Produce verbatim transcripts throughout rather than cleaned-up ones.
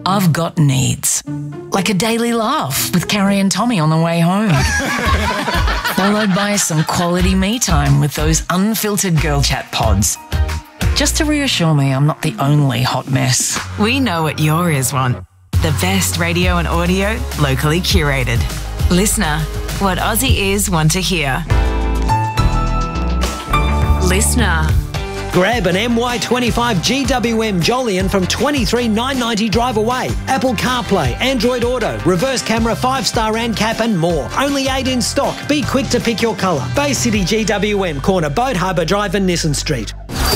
I've got needs. Like a daily laugh with Carrie and Tommy on the way home. Followed by some quality me time with those unfiltered girl chat pods. Just to reassure me I'm not the only hot mess. We know what your ears want. The best radio and audio, locally curated. Listener, what Aussie ears want to hear. Listener. Grab an M Y twenty-five G W M Jolyon from twenty-three thousand nine hundred ninety drive away. Apple CarPlay, Android Auto, reverse camera, five-star ANCAP and more. Only eight in stock. Be quick to pick your colour. Bay City G W M, corner Boat Harbour Drive and Nissan Street.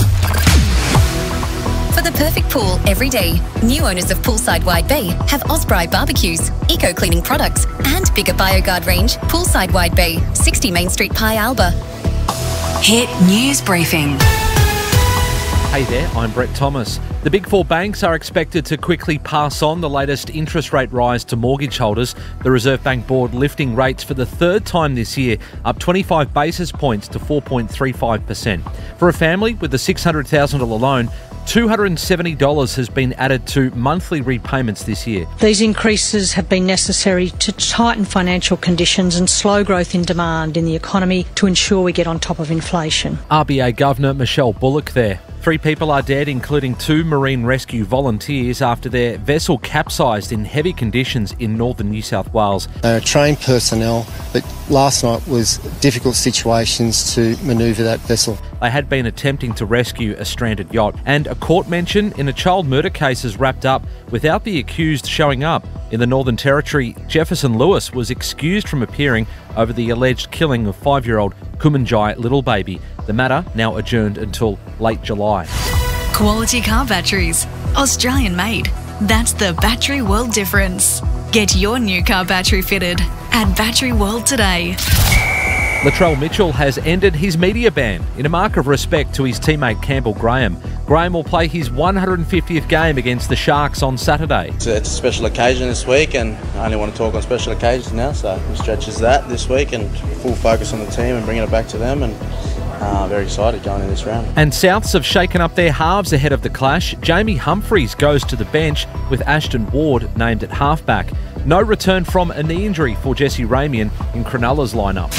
For the perfect pool every day, new owners of Poolside Wide Bay have Osprey barbecues, eco-cleaning products and bigger BioGuard range. Poolside Wide Bay, sixty Main Street, Pi Alba. Hit News Briefing. Hey there, I'm Brett Thomas. The Big Four banks are expected to quickly pass on the latest interest rate rise to mortgage holders. The Reserve Bank Board lifting rates for the third time this year, up twenty-five basis points to four point three five percent. For a family with a six hundred thousand dollars loan, two hundred seventy dollars has been added to monthly repayments this year. These increases have been necessary to tighten financial conditions and slow growth in demand in the economy to ensure we get on top of inflation. R B A Governor Michelle Bullock there. Three people are dead, including two marine rescue volunteers, after their vessel capsized in heavy conditions in northern New South Wales. They are trained personnel, but last night was difficult situations to manoeuvre that vessel. They had been attempting to rescue a stranded yacht. And a court mention in a child murder case has wrapped up without the accused showing up. In the Northern Territory, Jefferson Lewis was excused from appearing over the alleged killing of five-year-old Kumanjai Little Baby. The matter now adjourned until late July. Quality car batteries. Australian made. That's the Battery World difference. Get your new car battery fitted at Battery World today. Latrell Mitchell has ended his media ban in a mark of respect to his teammate Campbell Graham. Graham will play his one hundred fiftieth game against the Sharks on Saturday. It's a, it's a special occasion this week, and I only want to talk on special occasions now, so it stretches that this week and full focus on the team and bringing it back to them, and uh, very excited going in this round. And Souths have shaken up their halves ahead of the clash. Jamie Humphries goes to the bench with Ashton Ward named at halfback. No return from a knee injury for Jesse Ramian in Cronulla's lineup.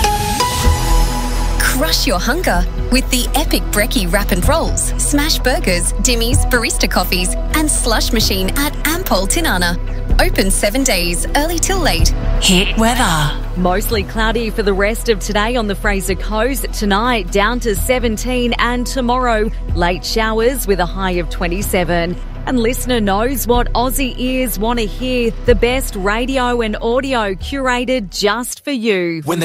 Crush your hunger with the epic Brekkie Wrap and Rolls, Smash Burgers, Dimmies, Barista Coffees and Slush Machine at Ampol Tinana. Open seven days, early till late. Hit weather. Mostly cloudy for the rest of today on the Fraser Coast. Tonight down to seventeen, and tomorrow late showers with a high of twenty-seven. And Listener knows what Aussie ears want to hear. The best radio and audio curated just for you. When